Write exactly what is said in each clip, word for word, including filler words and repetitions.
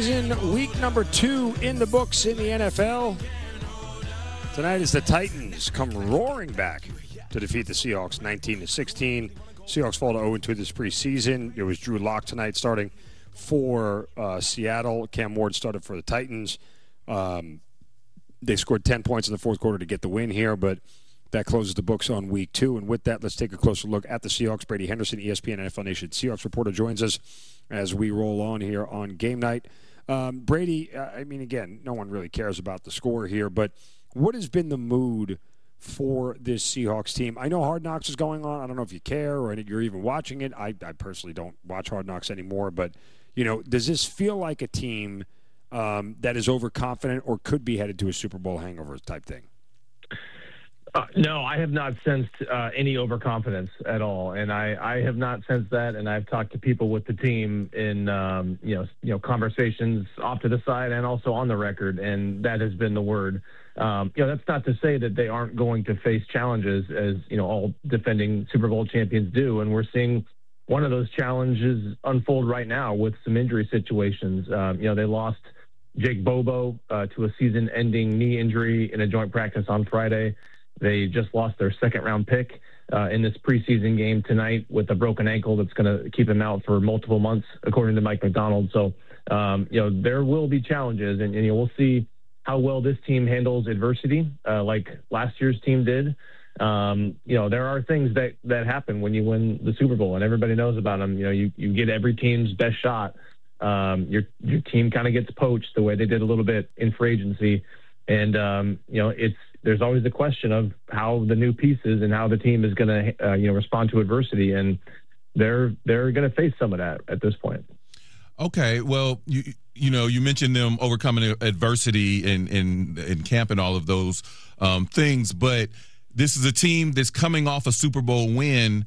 preseason, week number two in the books in the N F L. Tonight as the Titans come roaring back to defeat the Seahawks nineteen to sixteen. Seahawks fall to oh and two this preseason. It was Drew Lock tonight starting for uh, Seattle. Cam Ward started for the Titans. Um, they scored ten points in the fourth quarter to get the win here, but that closes the books on week two. And with that, let's take a closer look at the Seahawks. Brady Henderson, E S P N N F L Nation Seahawks reporter, joins us as we roll on here on game night. Um, Brady, uh, I mean, again, no one really cares about the score here, but what has been the mood for this Seahawks team? I know Hard Knocks is going on. I don't know if you care or you're even watching it. I, I personally don't watch Hard Knocks anymore, but, you know, does this feel like a team um, that is overconfident or could be headed to a Super Bowl hangover type thing? Uh, no, I have not sensed uh, any overconfidence at all, and I, I have not sensed that. And I've talked to people with the team in um, you know you know conversations off to the side and also on the record, and that has been the word. Um, you know, that's not to say that they aren't going to face challenges, as you know all defending Super Bowl champions do, and we're seeing one of those challenges unfold right now with some injury situations. Um, you know, they lost Jake Bobo uh, to a season-ending knee injury in a joint practice on Friday. They just lost their second-round pick uh, in this preseason game tonight with a broken ankle that's going to keep him out for multiple months, according to Mike McDonald. So, um, you know, there will be challenges, and, and you know, we'll see how well this team handles adversity, uh, like last year's team did. Um, you know, there are things that, that happen when you win the Super Bowl, and everybody knows about them. You know, you, you get every team's best shot. Um, your your team kind of gets poached the way they did a little bit in free agency, and um, you know, it's there's always the question of how the new pieces and how the team is going to, uh, you know, respond to adversity. And they're, they're going to face some of that at this point. Okay. Well, you, you know, you mentioned them overcoming adversity in, in, in camp and all of those um, things, but this is a team that's coming off a Super Bowl win,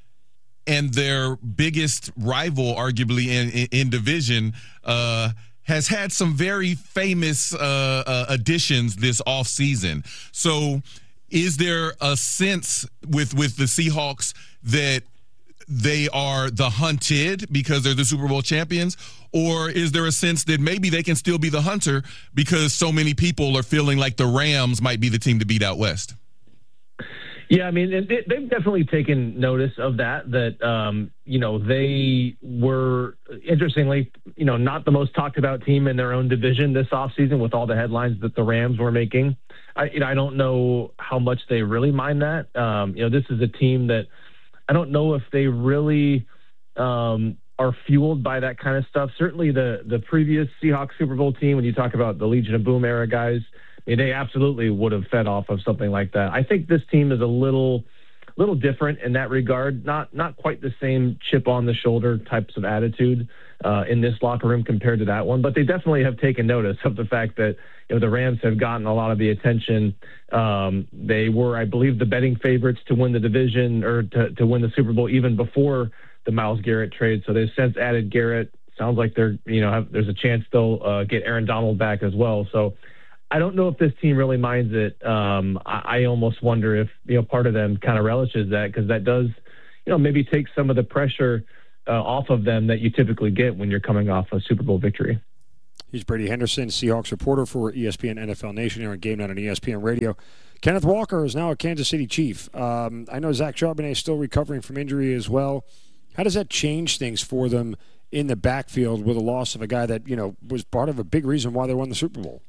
and their biggest rival, arguably in, in, in division, uh, has had some very famous uh, uh, additions this offseason. So is there a sense with, with the Seahawks that they are the hunted because they're the Super Bowl champions? Or is there a sense that maybe they can still be the hunter because so many people are feeling like the Rams might be the team to beat out West? Yeah, I mean, they've definitely taken notice of that, that, um, you know, they were, interestingly, you know, not the most talked about team in their own division this offseason with all the headlines that the Rams were making. I, you know, I don't know how much they really mind that. Um, you know, this is a team that I don't know if they really um, are fueled by that kind of stuff. Certainly the, the previous Seahawks Super Bowl team, when you talk about the Legion of Boom era guys, they absolutely would have fed off of something like that. I think this team is a little, little different in that regard. Not, not quite the same chip on the shoulder types of attitude uh, in this locker room compared to that one. But they definitely have taken notice of the fact that you know the Rams have gotten a lot of the attention. Um, they were, I believe, the betting favorites to win the division or to, to win the Super Bowl even before the Myles Garrett trade. So they've since added Garrett. Sounds like they're, you know, have, there's a chance they'll uh, get Aaron Donald back as well. So I don't know if this team really minds it. Um, I, I almost wonder if, you know, part of them kind of relishes that, because that does, you know, maybe take some of the pressure uh, off of them that you typically get when you're coming off a Super Bowl victory. He's Brady Henderson, Seahawks reporter for E S P N N F L Nation here on Game Night on E S P N Radio. Kenneth Walker is now a Kansas City Chief. Um, I know Zach Charbonnet is still recovering from injury as well. How does that change things for them in the backfield with a loss of a guy that, you know, was part of a big reason why they won the Super Bowl?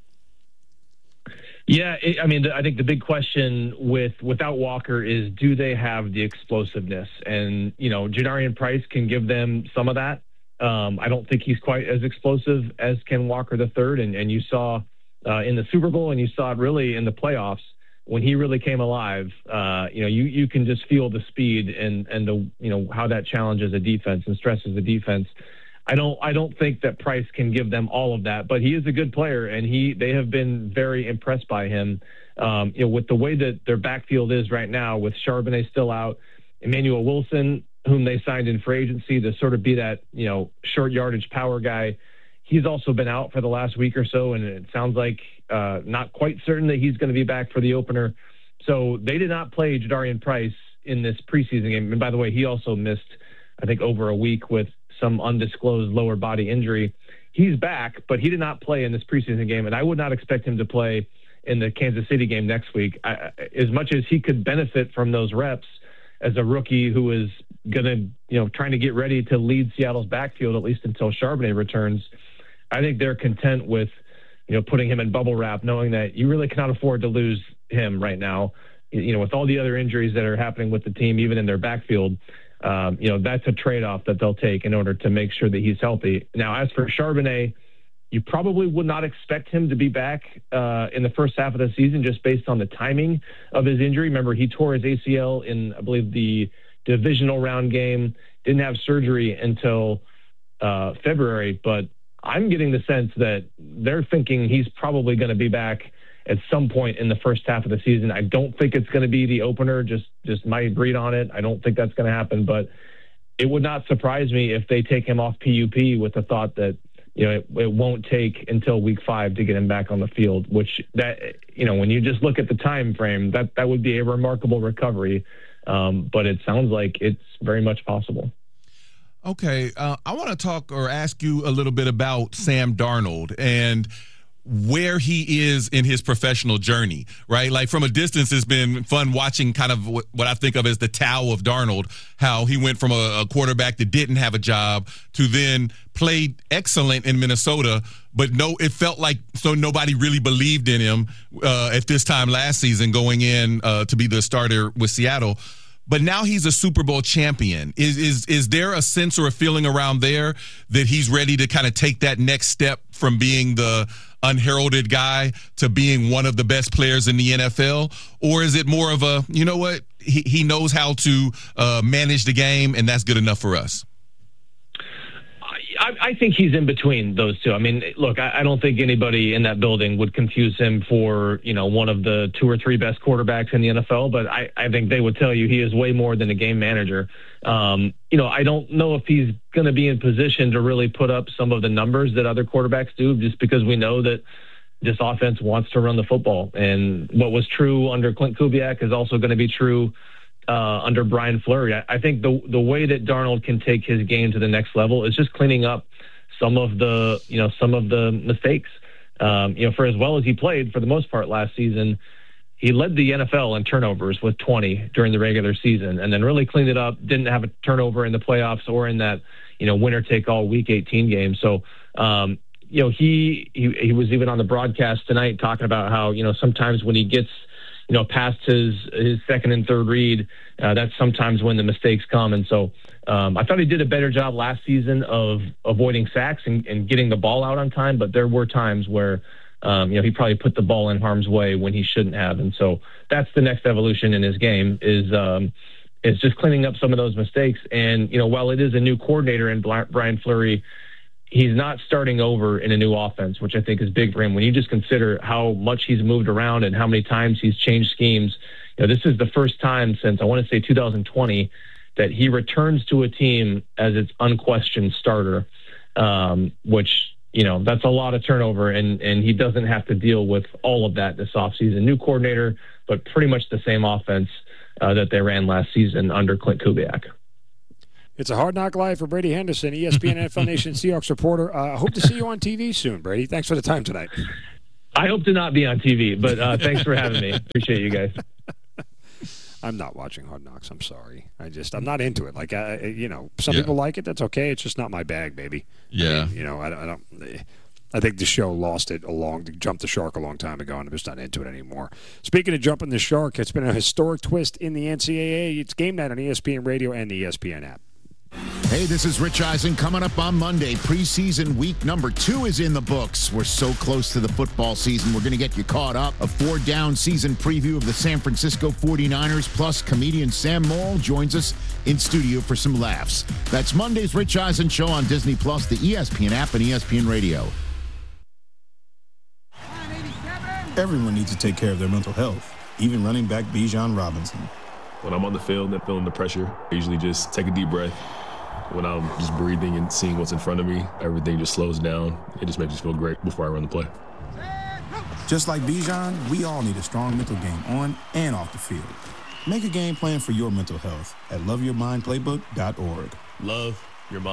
Yeah, it, I mean, I think the big question with without Walker is, do they have the explosiveness? And, you know, Jadarian Price can give them some of that. Um, I don't think he's quite as explosive as Ken Walker the third. And, and you saw uh, in the Super Bowl, and you saw it really in the playoffs, when he really came alive, uh, you know, you, you can just feel the speed and, and the, you know, how that challenges a defense and stresses the defense. I don't I don't think that Price can give them all of that, but he is a good player, and he they have been very impressed by him. Um, you know, with the way that their backfield is right now, with Charbonnet still out, Emmanuel Wilson, whom they signed in free agency to sort of be that, you know, short yardage power guy, he's also been out for the last week or so, and it sounds like uh, not quite certain that he's going to be back for the opener. So they did not play Jadarian Price in this preseason game. And by the way, he also missed, I think, over a week with some undisclosed lower body injury. he's back, but he did not play in this preseason game, and I would not expect him to play in the Kansas City game next week. I, as much as he could benefit from those reps as a rookie who is going to, you know, trying to get ready to lead Seattle's backfield, at least until Charbonnet returns, I think they're content with, you know, putting him in bubble wrap, knowing that you really cannot afford to lose him right now. You know, with all the other injuries that are happening with the team, even in their backfield, um, you know, that's a trade-off that they'll take in order to make sure that he's healthy. Now, as for Charbonnet, you probably would not expect him to be back uh, in the first half of the season just based on the timing of his injury. Remember, he tore his A C L in, I believe, the divisional round game, didn't have surgery until uh, February, but I'm getting the sense that they're thinking he's probably going to be back at some point in the first half of the season. I don't think it's going to be the opener, just just my read on it. I don't think that's going to happen, but it would not surprise me if they take him off P U P with the thought that, you know, it, it won't take until week five to get him back on the field, which that, you know, when you just look at the time frame, that, that would be a remarkable recovery. Um, but it sounds like it's very much possible. Okay. Uh, I want to talk or ask you a little bit about Sam Darnold and where he is in his professional journey, right? Like from a distance, it's been fun watching kind of what, what I think of as the Tao of Darnold, how he went from a, a quarterback that didn't have a job to then played excellent in Minnesota, but no, it felt like so nobody really believed in him uh, at this time last season going in uh, to be the starter with Seattle. But now he's a Super Bowl champion. Is is is there a sense or a feeling around there that he's ready to kind of take that next step from being the unheralded guy to being one of the best players in the N F L? Or is it more of a, you know what, he, he knows how to uh, manage the game, and that's good enough for us? I, I think he's in between those two. I mean, look, I, I don't think anybody in that building would confuse him for, you know, one of the two or three best quarterbacks in the N F L, but I, I think they would tell you he is way more than a game manager. Um, you know, I don't know if he's going to be in position to really put up some of the numbers that other quarterbacks do, just because we know that this offense wants to run the football. And what was true under Clint Kubiak is also going to be true Uh, under Brian Fleury. I, I think the the way that Darnold can take his game to the next level is just cleaning up some of the, you know, some of the mistakes. Um, you know, for as well as he played for the most part last season, he led the N F L in turnovers with twenty during the regular season, and then really cleaned it up. Didn't have a turnover in the playoffs or in that, you know, winner take all Week eighteen game. So, um, you know, he, he he was even on the broadcast tonight talking about how, you know, sometimes when he gets, you know, past his his second and third read, uh, that's sometimes when the mistakes come. And so um, I thought he did a better job last season of avoiding sacks and, and getting the ball out on time. But there were times where, um, you know, he probably put the ball in harm's way when he shouldn't have. And so that's the next evolution in his game is um, is just cleaning up some of those mistakes. And, you know, while it is a new coordinator in Brian Fleury, he's not starting over in a new offense, which I think is big for him. When you just consider how much he's moved around and how many times he's changed schemes, you know, this is the first time since I want to say two thousand twenty that he returns to a team as its unquestioned starter, um, which, you know, that's a lot of turnover, and, and he doesn't have to deal with all of that this offseason. New coordinator, but pretty much the same offense uh, that they ran last season under Clint Kubiak. It's a hard knock life for Brady Henderson, E S P N N F L Nation Seahawks reporter. I uh, hope to see you on T V soon, Brady. Thanks for the time tonight. I hope to not be on T V, but uh, thanks for having me. Appreciate you guys. I'm not watching Hard Knocks. I'm sorry. I just, I'm not into it. Like, I, you know, some yeah. people like it. That's okay. It's just not my bag, baby. Yeah. I mean, you know, I, I don't, I think the show lost it along, jumped the shark a long time ago, and I'm just not into it anymore. Speaking of jumping the shark, it's been a historic twist in the N C double A. It's game night on E S P N Radio and the E S P N app. Hey, this is Rich Eisen. Coming up on Monday, preseason week number two is in the books. We're so close to the football season. We're going to get you caught up. A four-down season preview of the San Francisco forty-niners, plus comedian Sam Morrill joins us in studio for some laughs. That's Monday's Rich Eisen Show on Disney Plus, the E S P N app, and E S P N Radio. Everyone needs to take care of their mental health, even running back Bijan Robinson. When I'm on the field and feeling the pressure, I usually just take a deep breath. When I'm just breathing and seeing what's in front of me, everything just slows down. It just makes me feel great before I run the play. Just like Bijan, we all need a strong mental game on and off the field. Make a game plan for your mental health at love your mind playbook dot org. Love your mind.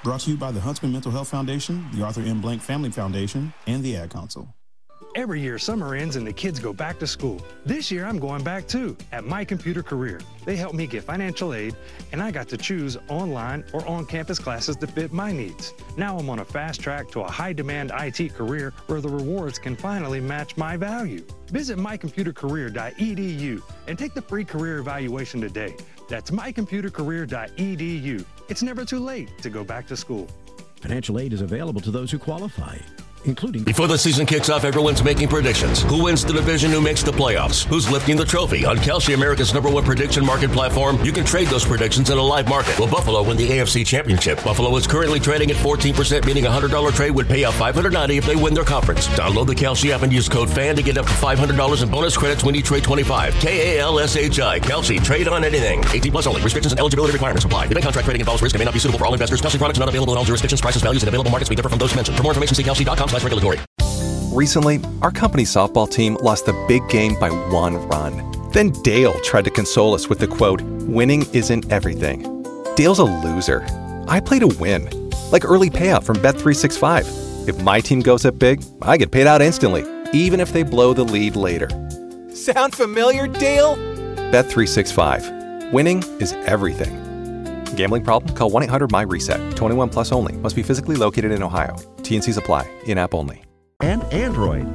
Brought to you by the Huntsman Mental Health Foundation, the Arthur M. Blank Family Foundation, and the Ad Council. Every year, summer ends and the kids go back to school. This year, I'm going back too, at My Computer Career. They helped me get financial aid, and I got to choose online or on-campus classes to fit my needs. Now I'm on a fast track to a high-demand I T career where the rewards can finally match my value. Visit my computer career dot e d u and take the free career evaluation today. That's my computer career dot e d u. It's never too late to go back to school. Financial aid is available to those who qualify, including... Before the season kicks off, everyone's making predictions. Who wins the division? Who makes the playoffs? Who's lifting the trophy? On Kalshi, America's number one prediction market platform, you can trade those predictions in a live market. Will Buffalo win the A F C Championship? Buffalo is currently trading at fourteen percent, meaning a one hundred dollars trade would pay out five hundred ninety dollars if they win their conference. Download the Kalshi app and use code FAN to get up to five hundred dollars in bonus credits when you trade twenty-five. K A L S H I. Kalshi. Trade on anything. eighteen plus only. Restrictions and eligibility requirements apply. Event contract trading involves risk and may not be suitable for all investors. Kalshi products not available in all jurisdictions. Prices, values, and available markets may differ from those mentioned. For more information, see kalshi dot com slash regulatory. Recently, our company softball team lost the big game by one run. Then Dale tried to console us with the quote, "Winning isn't everything." Dale's a loser. I play to win. Like early payout from Bet three sixty-five. If my team goes up big, I get paid out instantly, even if they blow the lead later. Sound familiar, Dale? Bet three sixty-five. Winning is everything. Gambling problem? Call one eight hundred M Y reset. twenty-one plus only. Must be physically located in Ohio. T N Cs apply. In-app only. And Android.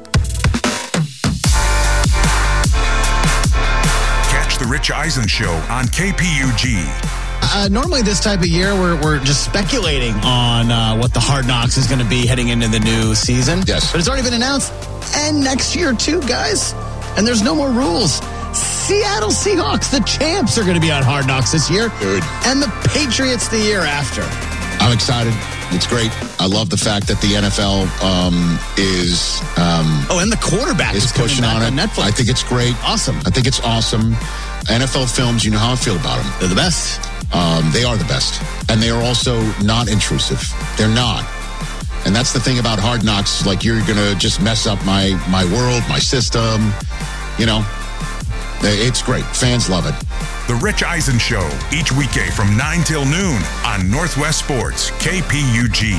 Catch the Rich Eisen Show on K P U G. Uh, normally this time of year, we're, we're just speculating on uh, what the Hard Knocks is going to be heading into the new season. Yes. But it's already been announced. And next year, too, guys. And there's no more rules. Seattle Seahawks, the champs, are going to be on Hard Knocks this year. Good. And the Patriots the year after. I'm excited. It's great. I love the fact that the N F L um, is... Um, oh, and the quarterback is, is pushing on it. On Netflix. I think it's great. Awesome. I think it's awesome. N F L films, you know how I feel about them. They're the best. Um, they are the best. And they are also not intrusive. They're not. And that's the thing about Hard Knocks. Like, you're going to just mess up my, my world, my system. You know, it's great. Fans love it. The Rich Eisen Show, each weekday from nine till noon on Northwest Sports, K P U G.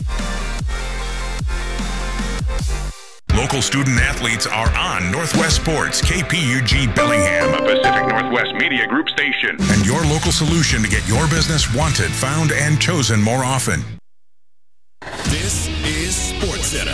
Local student athletes are on Northwest Sports, K P U G Bellingham, a Pacific Northwest Media Group station, and your local solution to get your business wanted, found, and chosen more often. This is SportsCenter.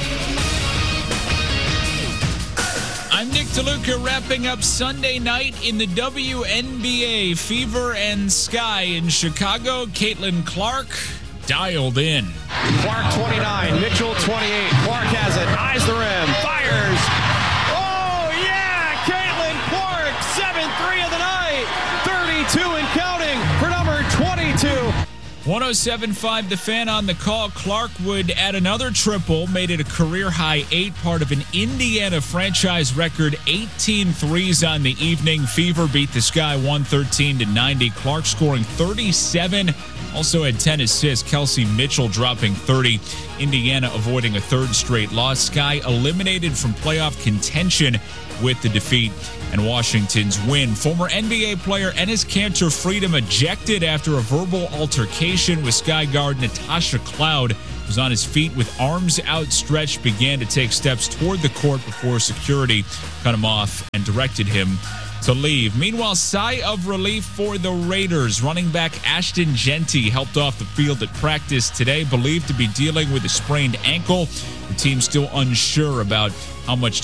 I'm Nick DeLuca, wrapping up Sunday night in the W N B A. Fever and Sky in Chicago. Caitlin Clark dialed in. Clark twenty-nine, Mitchell twenty-eight. Clark has it, eyes the rim, fires. Oh, yeah! Caitlin Clark, seven three of the night. thirty-two and counting for number twenty-two. one oh seven point five The Fan on the call. Clark would add another triple, made it a career-high eight, part of an Indiana franchise record, eighteen threes on the evening. Fever beat the Sky one thirteen to ninety. Clark scoring thirty-seven, also had ten assists. Kelsey Mitchell dropping thirty. Indiana avoiding a third straight loss. Sky eliminated from playoff contention with the defeat and Washington's win. Former N B A player Enes Kanter Freedom ejected after a verbal altercation with Sky guard Natasha Cloud. Was on his feet with arms outstretched, began to take steps toward the court before security cut him off and directed him to leave. Meanwhile, sigh of relief for the Raiders. Running back Ashton Genty helped off the field at practice today, believed to be dealing with a sprained ankle. The team still unsure about how much